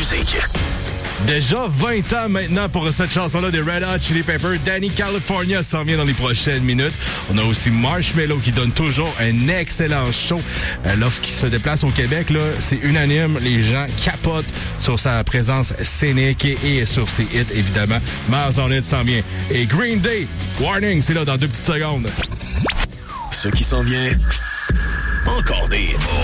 musique. Déjà 20 ans maintenant pour cette chanson-là des Red Hot Chili Peppers. Danny California s'en vient dans les prochaines minutes. On a aussi Marshmello qui donne toujours un excellent show. Lorsqu'il se déplace au Québec, là, c'est unanime. Les gens capotent sur sa présence scénique et sur ses hits, évidemment. Miles on It s'en vient. Et Green Day, Warning, c'est là dans 2 petites secondes. Ce qui s'en vient, encore des hits.